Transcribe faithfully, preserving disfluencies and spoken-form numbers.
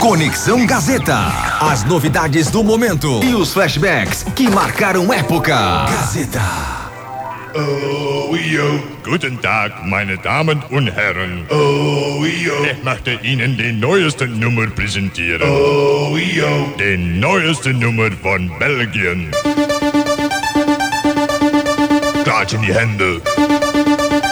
Conexão Gazeta. As novidades do momento e os flashbacks que marcaram época. Gazeta. Oh, yo. Guten Tag, meine Damen und Herren. Oh, yo. Ich möchte Ihnen die neueste Nummer präsentieren. Oh, yo. Die neueste Nummer von Belgien. Klatsch in die Hände.